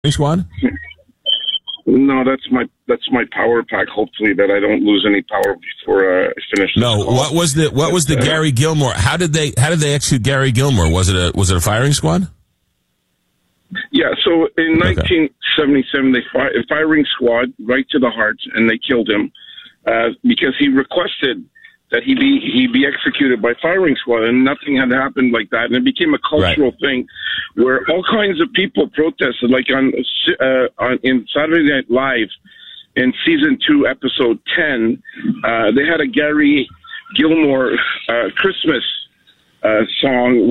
Squad? No, that's my power pack. Hopefully that I don't lose any power before I finish. No, what was the Gary Gilmore? How did they execute Gary Gilmore? Was it a firing squad? Yeah, so in 1977, they firing squad right to the heart, and they killed him because he requested that he be executed by firing squad, and nothing had happened like that, and it became a cultural thing where all kinds of people protested, like in Saturday Night Live in season 2, episode 10, they had a Gary Gilmore Christmas song